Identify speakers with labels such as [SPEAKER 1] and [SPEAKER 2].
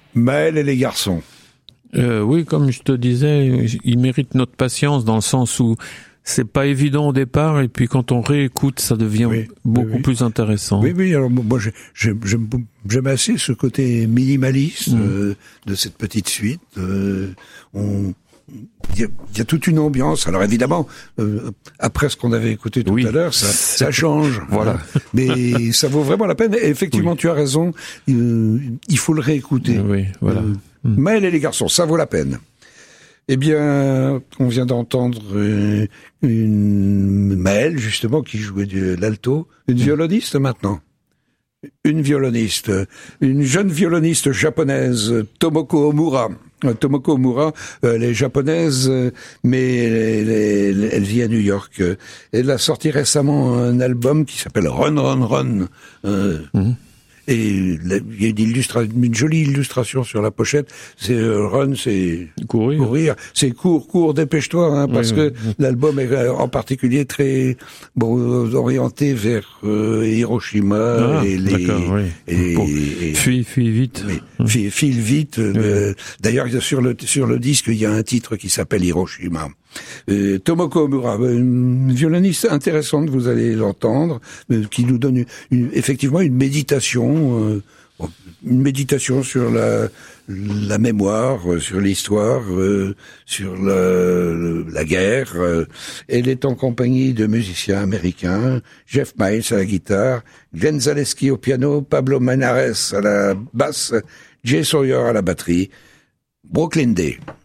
[SPEAKER 1] Maël et les garçons.
[SPEAKER 2] Oui, comme je te disais, il mérite notre patience dans le sens où c'est pas évident au départ et puis quand on réécoute, ça devient beaucoup plus intéressant.
[SPEAKER 1] Oui, alors moi j'aime assez ce côté minimaliste de cette petite suite. Il y a toute une ambiance. Alors évidemment, après ce qu'on avait écouté tout à l'heure, ça change.
[SPEAKER 2] Voilà.
[SPEAKER 1] Hein. Mais ça vaut vraiment la peine. Et effectivement, tu as raison. Il faut le réécouter.
[SPEAKER 2] Oui, voilà.
[SPEAKER 1] Maël et les garçons, ça vaut la peine. Eh bien, on vient d'entendre une Maël, justement, qui jouait de l'alto. Une violoniste maintenant. Une violoniste. Une jeune violoniste japonaise, Tomoko Omura. Tomoko Omura, elle est japonaise, mais elle vit à New York. Elle a sorti récemment un album qui s'appelle Run, Run, Run. Et il y a une jolie illustration sur la pochette. C'est Run, c'est courir. C'est cours, dépêche-toi, hein, parce que l'album est en particulier très orienté vers Hiroshima
[SPEAKER 2] Fuis vite.
[SPEAKER 1] File vite. D'ailleurs, sur le disque, il y a un titre qui s'appelle Hiroshima. Tomoko Omura, une violoniste intéressante, vous allez l'entendre, qui nous donne effectivement une méditation sur la mémoire, sur l'histoire, sur la guerre. Elle est en compagnie de musiciens américains, Jeff Miles à la guitare, Glenn Zaleski au piano, Pablo Menares à la basse, Jay Sawyer à la batterie. Brooklyn Day.